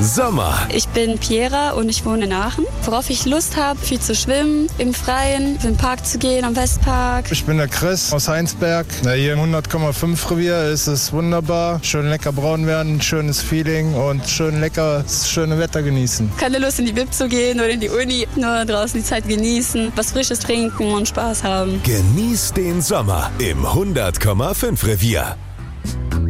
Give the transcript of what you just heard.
Sommer. Ich bin Piera und ich wohne in Aachen. Worauf ich Lust habe, viel zu schwimmen, im Freien, in den Park zu gehen, am Westpark. Ich bin der Chris aus Heinsberg. Hier im 100,5 Revier ist es wunderbar. Schön lecker braun werden, schönes Feeling und schön lecker das schöne Wetter genießen. Keine Lust in die Bib zu gehen oder in die Uni. Nur draußen die Zeit genießen, was Frisches trinken und Spaß haben. Genieß den Sommer im 100,5 Revier.